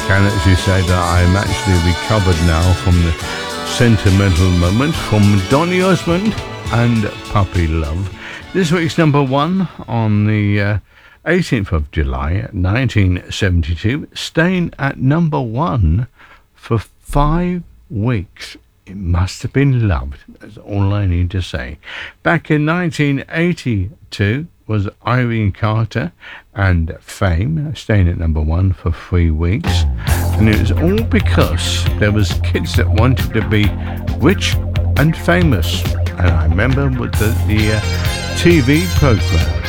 can actually say that I'm actually recovered now from the sentimental moment from Donny Osmond and Puppy Love. This week's number one on the 18th of July 1972, staying at number one for 5 weeks. It must have been loved. That's all I need to say. Back in 1982 was Irene Carter and Fame, staying at number one for 3 weeks. And it was all because there was kids that wanted to be rich and famous. And I remember with the TV program.